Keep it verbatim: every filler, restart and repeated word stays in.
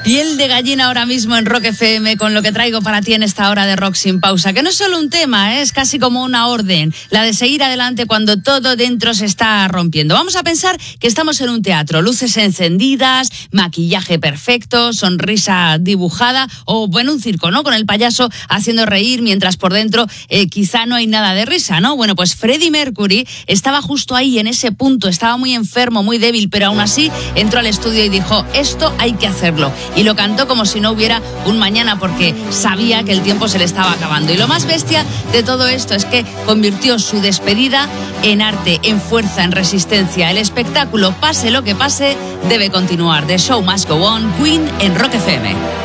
Piel de gallina ahora mismo en Rock F M con lo que traigo para ti en esta hora de Rock Sin Pausa, que no es solo un tema, ¿eh? Es casi como una orden, la de seguir adelante cuando todo dentro se está rompiendo. Vamos a pensar que estamos en un teatro, luces encendidas, maquillaje perfecto, sonrisa dibujada o, bueno, un circo, ¿no? Con el payaso haciendo reír mientras por dentro eh, quizá no hay nada de risa, ¿no? Bueno, pues Freddie Mercury estaba justo ahí en ese punto, estaba muy enfermo, muy débil, pero aún así entró al estudio y dijo, esto hay que hacerlo. Y lo cantó como si no hubiera un mañana porque sabía que el tiempo se le estaba acabando. Y lo más bestia de todo esto es que convirtió su despedida en arte, en fuerza, en resistencia. El espectáculo, pase lo que pase, debe continuar. The show must go on. Queen en Rock F M.